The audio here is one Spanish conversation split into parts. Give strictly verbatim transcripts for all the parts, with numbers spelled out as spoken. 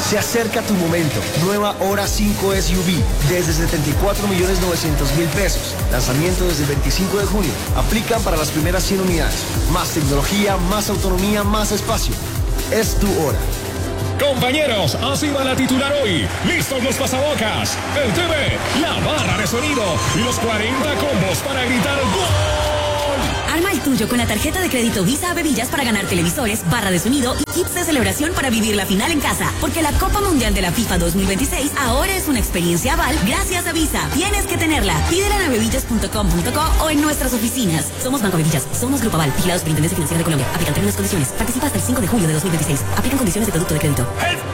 Se acerca tu momento. Nueva Hora cinco S U V desde setenta y cuatro millones novecientos mil pesos. Lanzamiento desde el veinticinco de junio. Aplican para las primeras cien unidades. Más tecnología, más autonomía, más espacio. Es tu hora. Compañeros, así va la titular hoy. Listos los pasabocas, el T V, la barra de sonido y los cuarenta combos para gritar ¡gol! Arma el tuyo con la tarjeta de crédito Visa Bebillas para ganar televisores, barra de sonido y kits de celebración para vivir la final en casa. Porque la Copa Mundial de la FIFA dos mil veintiséis ahora es una experiencia Aval gracias a Visa. Tienes que tenerla. Pídela en bebillas punto com punto co o en nuestras oficinas. Somos Banco Bebillas, somos Grupo Aval, vigilados por Intendencia Financiera de Colombia. Aplican términos y condiciones. Participa hasta el cinco de julio de dos mil veintiséis. Aplican condiciones de producto de crédito.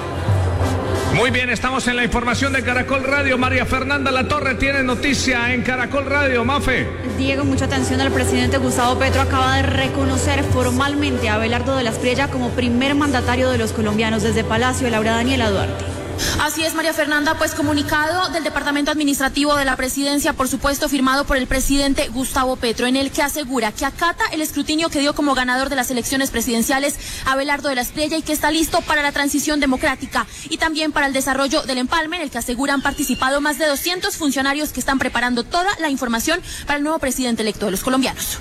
Muy bien, estamos en la información de Caracol Radio. María Fernanda Latorre tiene noticia en Caracol Radio. Mafe. Diego, mucha atención. El presidente Gustavo Petro acaba de reconocer formalmente a Abelardo de la Espriella como primer mandatario de los colombianos. Desde Palacio, Laura Daniela Duarte. Así es, María Fernanda, pues comunicado del Departamento Administrativo de la Presidencia, por supuesto, firmado por el presidente Gustavo Petro, en el que asegura que acata el escrutinio que dio como ganador de las elecciones presidenciales Abelardo de la Espriella y que está listo para la transición democrática y también para el desarrollo del empalme, en el que asegura han participado más de doscientos funcionarios que están preparando toda la información para el nuevo presidente electo de los colombianos.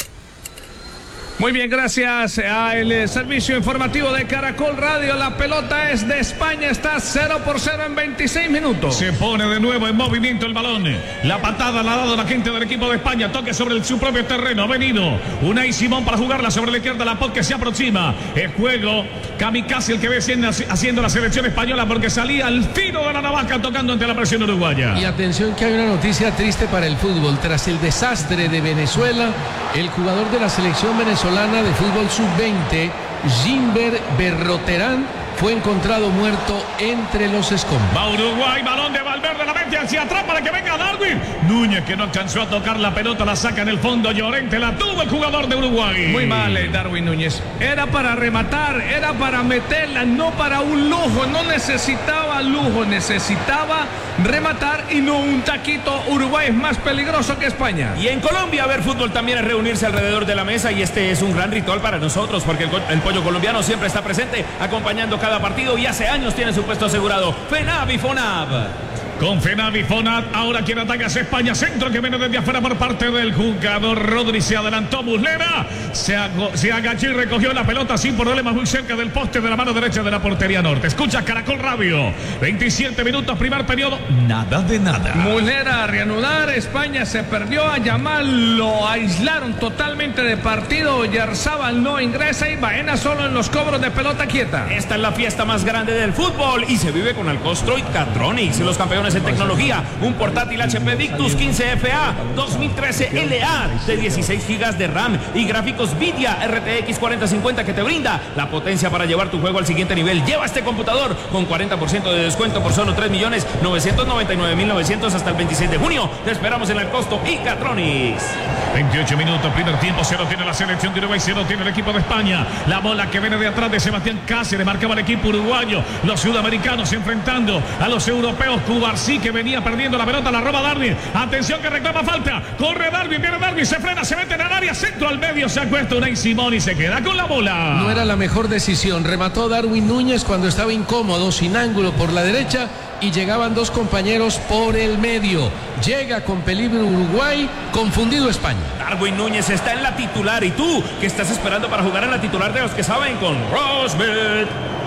Muy bien, gracias al servicio informativo de Caracol Radio. La pelota es de España, está cero por cero en veintiséis minutos. Se pone de nuevo en movimiento el balón. La patada la ha dado la gente del equipo de España. Toque sobre el, su propio terreno. Ha venido Unai Simón para jugarla sobre la izquierda. La P O C que se aproxima. El juego kamikaze el que ve haciendo la selección española porque salía al filo de la navaja tocando ante la presión uruguaya. Y atención que hay una noticia triste para el fútbol. Tras el desastre de Venezuela, el jugador de la selección venezolana de fútbol sub veinte, Gimber Berroterán, fue encontrado muerto entre los escombros. Va Uruguay, balón de Valverde, la mete hacia atrás para que venga Darwin Núñez, que no alcanzó a tocar la pelota, la saca en el fondo. Llorente la tuvo el jugador de Uruguay. Muy mal, eh, Darwin Núñez. Era para rematar, era para meterla, no para un lujo. No necesitaba lujo, necesitaba rematar y no un taquito. Uruguay es más peligroso que España. Y en Colombia ver fútbol también es reunirse alrededor de la mesa, y este es un gran ritual para nosotros porque el, el pollo colombiano siempre está presente acompañando cada partido y hace años tiene su puesto asegurado. FENAB y FONAB. Con FENAB y FONAB, ahora quien ataca es España. Centro que viene desde afuera por parte del jugador Rodri. Se adelantó Muslera, se, se agachó y recogió la pelota sin problemas muy cerca del poste de la mano derecha de la portería norte. Escucha Caracol Radio. veintisiete minutos, primer periodo. Nada de nada. Muslera a reanudar. España se perdió a Yamal. Lo aislaron totalmente de partido. Yarzábal no ingresa y Baena solo en los cobros de pelota quieta. Esta es la fiesta más grande del fútbol y se vive con Alcostro y Catronics, los campeones en tecnología. Un portátil H P Victus quince F A dos mil trece L A de dieciséis gigas de RAM y gráficos Nvidia R T X cuarenta cincuenta que te brinda la potencia para llevar tu juego al siguiente nivel. Lleva este computador con cuarenta por ciento de descuento por solo tres millones novecientos noventa y nueve mil novecientos hasta el veintiséis de junio. Te esperamos en el Costo y Catronics. veintiocho minutos, primer tiempo, cero tiene la selección de Uruguay, cero tiene el equipo de España. La bola que viene de atrás de Sebastián Cáceres, marcaba el equipo uruguayo. Los sudamericanos enfrentando a los europeos. Cuba sí que venía perdiendo la pelota, la roba Darwin. Atención que reclama falta. Corre Darwin, viene Darwin, se frena, se mete en el área, centro al medio, se acuesta Unai Simón y se queda con la bola. No era la mejor decisión. Remató Darwin Núñez cuando estaba incómodo, sin ángulo por la derecha, y llegaban dos compañeros por el medio. Llega con peligro Uruguay, confundido España. Darwin Núñez está en la titular. ¿Y tú qué estás esperando para jugar en la titular de los que saben con Rosbet?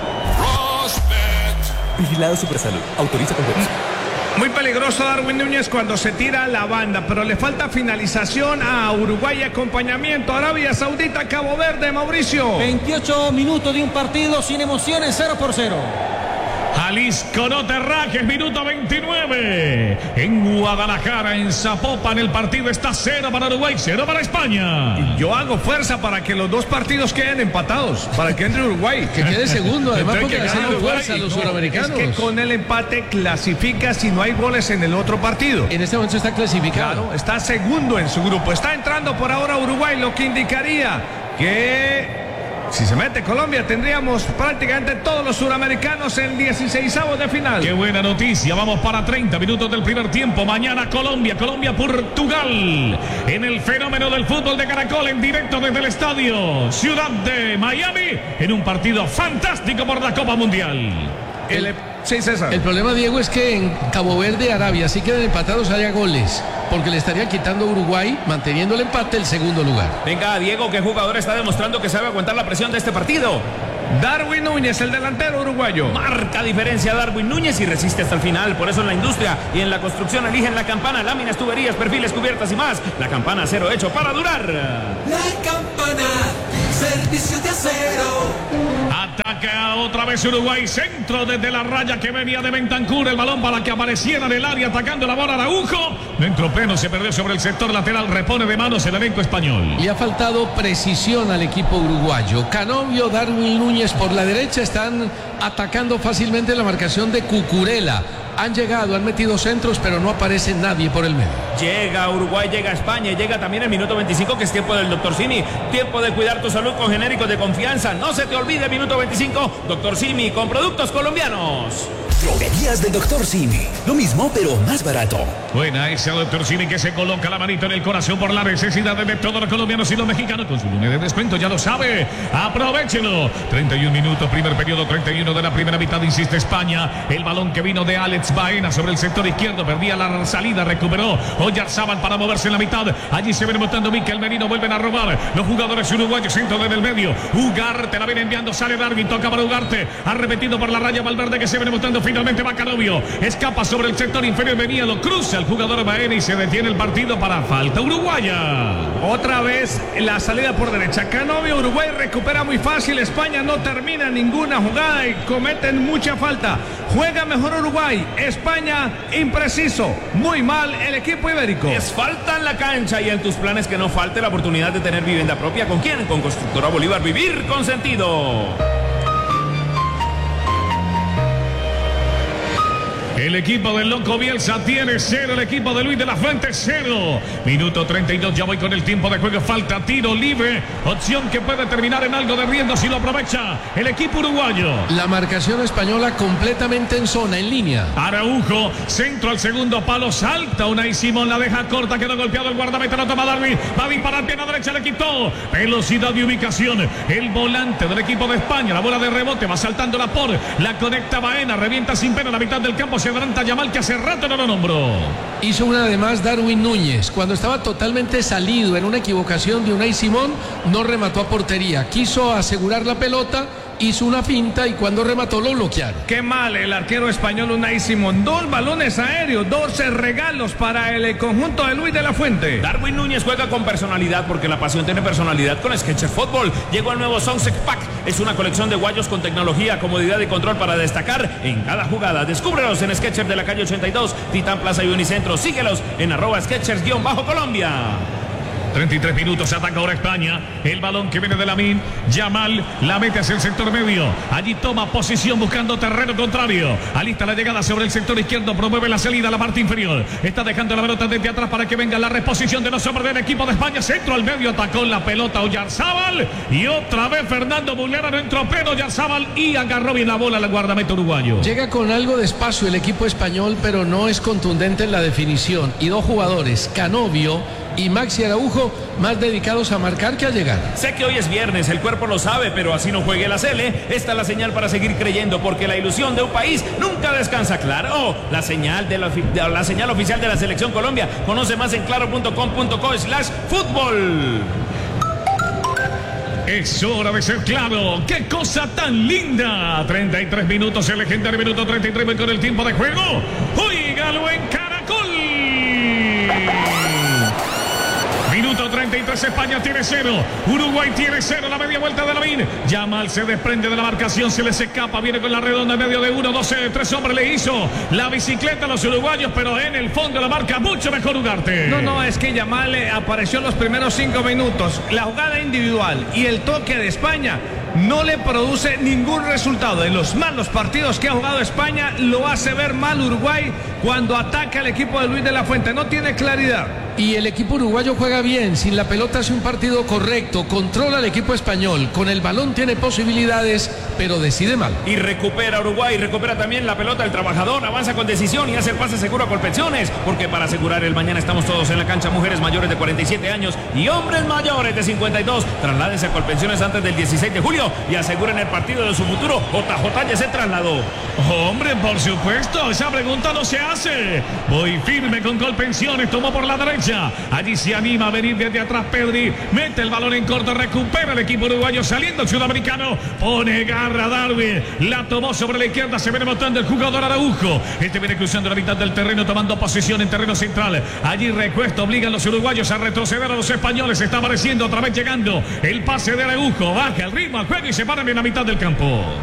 Rosbet. Vigilado Supersalud. Autoriza con juegos. Muy peligroso Darwin Núñez cuando se tira a la banda, pero le falta finalización a Uruguay, acompañamiento. Arabia Saudita, Cabo Verde, Mauricio. veintiocho minutos de un partido sin emociones, cero por cero. Jalisco, no te rajes, minuto veintinueve. En Guadalajara, en Zapopan, el partido está cero para Uruguay, cero para España. Y yo hago fuerza para que los dos partidos queden empatados, para que entre Uruguay. Que quede segundo, además, porque le hacen fuerza a los no, suramericanos. Es que con el empate clasifica si no hay goles en el otro partido. En este momento está clasificado. Claro, está segundo en su grupo. Está entrando por ahora Uruguay, lo que indicaría que si se mete Colombia, tendríamos prácticamente todos los suramericanos en dieciseisavos de final. Qué buena noticia. Vamos para treinta minutos del primer tiempo. Mañana Colombia, Colombia-Portugal. En el fenómeno del fútbol de Caracol, en directo desde el estadio Ciudad de Miami, en un partido fantástico por la Copa Mundial. El, el, sí, César. El problema, Diego, es que en Cabo Verde, Arabia, si quedan empatados haya goles, porque le estaría quitando a Uruguay, manteniendo el empate, el segundo lugar. Venga, Diego, ¿qué jugador está demostrando que sabe aguantar la presión de este partido? Darwin Núñez, el delantero uruguayo. Marca diferencia Darwin Núñez y resiste hasta el final. Por eso en la industria y en la construcción eligen la Campana, láminas, tuberías, perfiles, cubiertas y más. La Campana, acero hecho para durar. La Campana, servicio de acero. Ataca otra vez Uruguay, centro desde la raya que venía de Bentancur, el balón para que apareciera en el área atacando la bola Araujo. Dentro pleno se perdió sobre el sector lateral, repone de manos el elenco español. Y ha faltado precisión al equipo uruguayo. Canovio, Darwin Núñez por la derecha están atacando fácilmente la marcación de Cucurella. Han llegado, han metido centros, pero no aparece nadie por el medio. Llega Uruguay, llega España, llega también el minuto veinticinco, que es tiempo del doctor Simi. Tiempo de cuidar tu salud con genéricos de confianza. No se te olvide, minuto veinticinco, doctor Simi, con productos colombianos. Droguerías del doctor Simi. Lo mismo, pero más barato. Buena esa doctor Simi, que se coloca la manito en el corazón por la necesidad de todos los colombianos y los mexicanos. Con su lunes de descuento, ya lo sabe. Aprovechelo. treinta y un minutos, primer periodo, treinta y uno de la primera mitad, insiste España. El balón que vino de Alex Baena sobre el sector izquierdo. Perdía la salida, recuperó Oyarzábal para moverse en la mitad. Allí se viene montando Mikel Merino, vuelven a robar los jugadores uruguayos, centro desde el medio. Ugarte la viene enviando, sale Darwin, toca para Ugarte. Ha repetido por la raya Valverde, que se viene montando finalmente va Canovio. Escapa sobre el sector inferior, venía, lo cruza el jugador Baena y se detiene el partido para falta uruguaya. Otra vez la salida por derecha. Canovio, Uruguay recupera muy fácil. España no termina ninguna jugada y cometen mucha falta. Juega mejor Uruguay. España impreciso. Muy mal el equipo ibérico. Es falta en la cancha y en tus planes que no falte la oportunidad de tener vivienda propia. ¿Con quién? Con Constructora Bolívar. Vivir con sentido. El equipo del Loco Bielsa tiene cero, el equipo de Luis de la Fuente cero. Minuto treinta y dos, ya voy con el tiempo de juego. Falta tiro libre, opción que puede terminar en algo de riendo si lo aprovecha el equipo uruguayo. La marcación española completamente en zona, en línea. Araujo, centro al segundo palo, salta Unai Simón, la deja corta, quedó golpeado el guardameta, lo toma Darwin, va a disparar, pierna derecha, le quitó velocidad y ubicación. El volante del equipo de España, la bola de rebote, va saltando la por, la conecta Baena, revienta sin pena a la mitad del campo, se adelanta Yamal, que hace rato no lo nombró. Hizo una además Darwin Núñez, cuando estaba totalmente salido en una equivocación de Unai Simón, no remató a portería, quiso asegurar la pelota, hizo una finta y cuando remató lo bloquearon. Qué mal el arquero español Unai Simón. Dos balones aéreos, doce regalos para el conjunto de Luis de la Fuente. Darwin Núñez juega con personalidad, porque la pasión tiene personalidad con Skechers Fútbol. Llegó el nuevo Sunset Pack. Es una colección de guayos con tecnología, comodidad y control para destacar en cada jugada. Descúbrelos en Skechers de la calle ochenta y dos, Titán Plaza y Unicentro. Síguelos en arroba Skechers-Colombia. treinta y tres minutos, ataca ahora España. El balón que viene de Lamine Yamal, la mete hacia el sector medio. Allí toma posición buscando terreno contrario. Alista la llegada sobre el sector izquierdo, promueve la salida a la parte inferior. Está dejando la pelota desde atrás para que venga la reposición de los hombres del equipo de España. Centro al medio, atacó la pelota Oyarzábal. Y otra vez Fernando Mulera, no entró pleno Oyarzábal y agarró bien la bola al guardameta uruguayo. Llega con algo de espacio el equipo español, pero no es contundente en la definición. Y dos jugadores, Canovio y Maxi Araujo, más dedicados a marcar que a llegar. Sé que hoy es viernes, el cuerpo lo sabe, pero así no juegue la Cele. Esta es la señal para seguir creyendo, porque la ilusión de un país nunca descansa. Claro, la señal de la, de la señal oficial de la Selección Colombia. Conoce más en claro punto com punto co slash fútbol. Es hora de ser claro. ¡Qué cosa tan linda! treinta y tres minutos, el legendario minuto treinta y tres con el tiempo de juego. ¡Óigalo en Caracol! Minuto treinta y tres, España tiene cero, Uruguay tiene cero, la media vuelta de Lamine Yamal se desprende de la marcación, se les escapa, viene con la redonda en medio de uno, doce, tres hombres, le hizo la bicicleta a los uruguayos, pero en el fondo la marca mucho mejor Ugarte. No, no, es que Yamal apareció en los primeros cinco minutos, la jugada individual y el toque de España no le produce ningún resultado. En los malos partidos que ha jugado España lo hace ver mal Uruguay cuando ataca al equipo de Luis de la Fuente, no tiene claridad. Y el equipo uruguayo juega bien, sin la pelota hace un partido correcto, controla el equipo español, con el balón tiene posibilidades, pero decide mal. Y recupera Uruguay, recupera también la pelota el trabajador, avanza con decisión y hace el pase seguro a Colpensiones, porque para asegurar el mañana estamos todos en la cancha, mujeres mayores de cuarenta y siete años y hombres mayores de cincuenta y dos. Trasládense a Colpensiones antes del dieciséis de julio y aseguren el partido de su futuro. J J ya se trasladó. Hombre, por supuesto, esa pregunta no se hace. Voy firme con Colpensiones, tomó por la derecha. Allí se anima a venir desde atrás Pedri, mete el balón en corto, recupera el equipo uruguayo saliendo el sudamericano, pone garra Darwin, la tomó sobre la izquierda, se viene mostrando el jugador Araujo, este viene cruzando la mitad del terreno, tomando posición en terreno central, allí recuesta, obligan los uruguayos a retroceder a los españoles, está apareciendo otra vez llegando el pase de Araujo, baja el ritmo al juego y se paran en la mitad del campo.